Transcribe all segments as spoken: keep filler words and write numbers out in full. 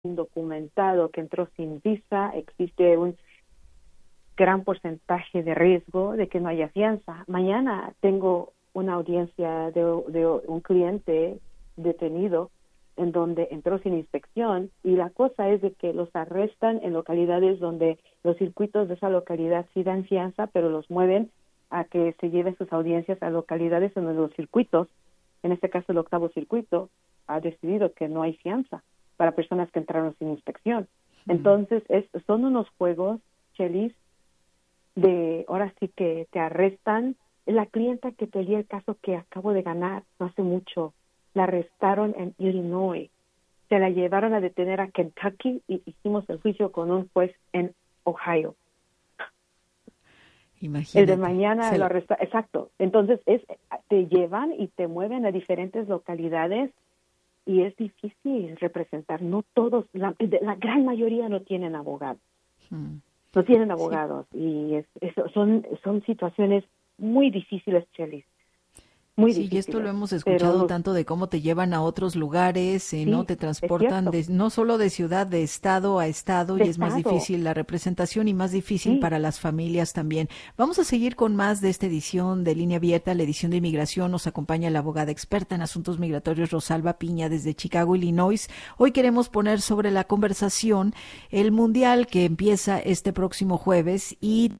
indocumentado que entró sin visa, existe un gran porcentaje de riesgo de que no haya fianza. Mañana tengo una audiencia de, de un cliente detenido en donde entró sin inspección, y la cosa es de que los arrestan en localidades donde los circuitos de esa localidad sí dan fianza, pero los mueven a que se lleven sus audiencias a localidades en donde los circuitos, en este caso el octavo circuito, ha decidido que no hay fianza para personas que entraron sin inspección. Entonces, es, son unos juegos, Chelis, de ahora sí que te arrestan. La clienta que te di el caso que acabo de ganar no hace mucho, la arrestaron en Illinois, se la llevaron a detener a Kentucky y hicimos el juicio con un juez en Ohio. Imagínate. El de mañana se... lo arresta, exacto. Entonces es te llevan y te mueven a diferentes localidades y es difícil representar. No todos, la, la gran mayoría no tienen abogados. Hmm. No tienen abogados, sí. y es, es, son son situaciones muy difíciles, Chelis. Muy sí, difíciles. Y esto lo hemos escuchado pero, tanto de cómo te llevan a otros lugares, eh, sí, no te transportan de, no solo de ciudad, de estado a estado, de y es estado. más difícil la representación y más difícil sí. para las familias también. Vamos a seguir con más de esta edición de Línea Abierta, la edición de inmigración. Nos acompaña la abogada experta en asuntos migratorios Rosalba Piña desde Chicago, Illinois. Hoy queremos poner sobre la conversación el mundial que empieza este próximo jueves y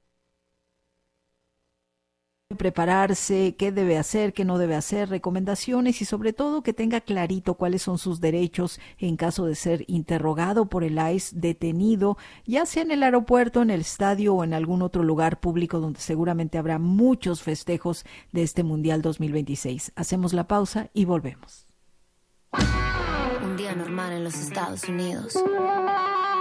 prepararse, qué debe hacer, qué no debe hacer, recomendaciones y sobre todo que tenga clarito cuáles son sus derechos en caso de ser interrogado por el I C E, detenido, ya sea en el aeropuerto, en el estadio o en algún otro lugar público donde seguramente habrá muchos festejos de este Mundial dos mil veintiséis. Hacemos la pausa y volvemos. Un día normal en los Estados Unidos.